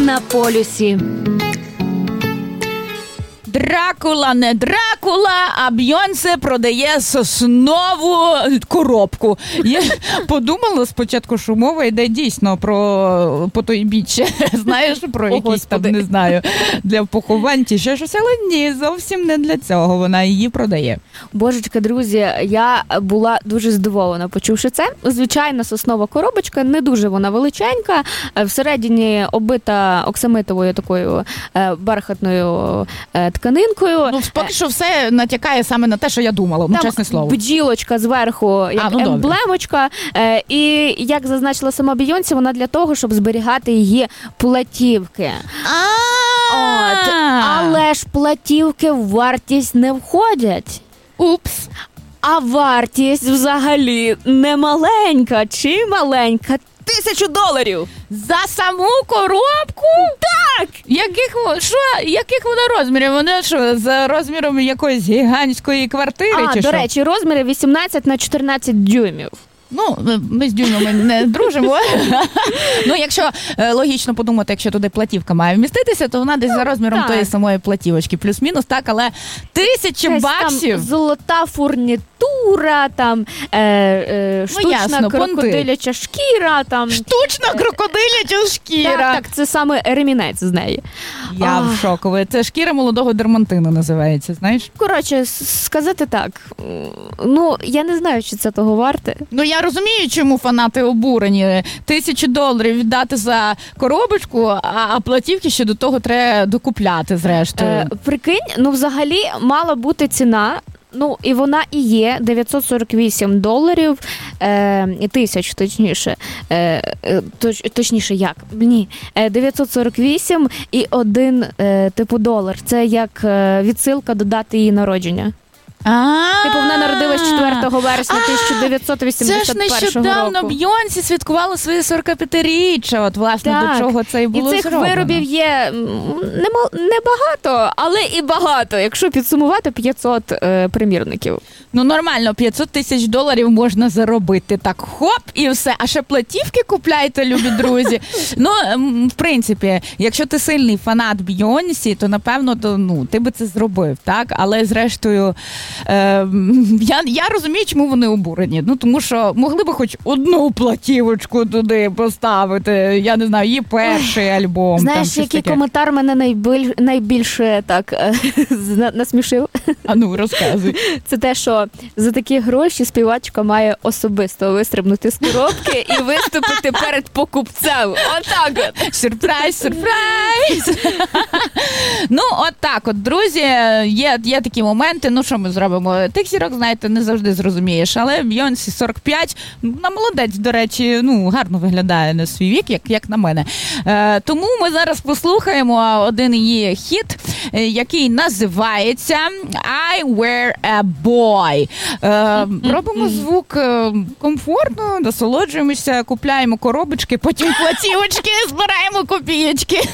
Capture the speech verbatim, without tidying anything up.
на полюсі. Дракула не Дракула, а Бейонсе продає соснову коробку. Я подумала спочатку, що мова йде дійсно про потойбіччя, знаєш, про О, якісь Господи. там, не знаю, для поховань чи ще щось, але ні, зовсім не для цього вона її продає. Божечка, друзі, я була дуже здивована, почувши це. Звичайна соснова коробочка, не дуже вона величенька, всередині оббита оксамитовою такою е, бархатною е, тканинкою. Ну, поки що все натякає саме на те, що я думала, ну, Там чесне слово. бджілочка зверху, як А, ну, добре. емблемочка. Е, і, як зазначила сама Бейонсе, вона для того, щоб зберігати її платівки. От. Але ж платівки в вартість не входять. Упс. А вартість взагалі не маленька чи маленька. Тисячу доларів. За саму коробку? Так! Яких, во- що, яких вона розмірів? Вона що, за розміром якоїсь гігантської квартири А, чи до що? речі, розміри вісімнадцять на чотирнадцять дюймів. Ну, ми з дюймами не дружимо. Ну, якщо е, логічно подумати, якщо туди платівка має вміститися, то вона десь за розміром так. тої самої платівочки. Плюс-мінус, так, але тисяча Якась баксів. Там золота фурнітура, там е, е, штучна ясно, понти. крокодиляча шкіра. Там. Штучна крокодиляча шкіра. Так, так, це саме ремінець з неї. Я Ах. в шоку. Це шкіра молодого дермантину називається, знаєш? Коротше, с- сказати так, м, ну, я не знаю, чи це того варте. Ну, я розумію, чому фанати обурені. Тисячу доларів віддати за коробочку, а, а платівки ще до того треба докупляти, зрештою. Е, прикинь, ну, взагалі, мала бути ціна, ну, і вона і є, дев'ятсот сорок вісім доларів, е, тисяч, точніше, е, е, точ, точніше, як? Ні, е, дев'ятсот сорок вісім і один, е, типу, долар. Це як е, відсилка до дати її народження. А-а-а. Типу, вона народилась четвертого вересня тисяча дев'ятсот Це ж вісімдесят першого нещодавно року. Бейонсе святкувала своє сорокап'ятиріччя. От, власне, Так. до чого це і було І цих зроблено. виробів є м, нема- небагато, але і багато. Якщо підсумувати, п'ятсот е, примірників. Ну, нормально, п'ятсот тисяч доларів можна заробити. Так, хоп, і все. А ще платівки купляйте, любі друзі. Ну, ем, в принципі, якщо ти сильний фанат Бейонсе, то, напевно, то, ну, ти би це зробив, так? Але, зрештою, е, я, я розумію, чому вони обурені. Ну, тому що могли би хоч одну платівочку туди поставити. Я не знаю, її перший альбом. там, Знаєш, щось який таке. коментар мене найбіль... найбільше так е, зна- насмішив? А ну, розказуй. Це те, що за такі гроші співачка має особисто вистрибнути з коробки і виступити перед покупцем. Отак от. Сюрприз, сюрприз! Ну, от так от, друзі, є, є такі моменти, ну що ми зробимо? Тих зірок, знаєте, не завжди зрозумієш, але Бейонсе сорок п'ять, вона молодець, до речі, ну, гарно виглядає на свій вік, як, як на мене. Е, тому ми зараз послухаємо один її хіт, е, який називається I Were a Boy. Е, робимо звук е, комфортно, насолоджуємося, купляємо коробочки, потім платівочки, збираємо копієчки.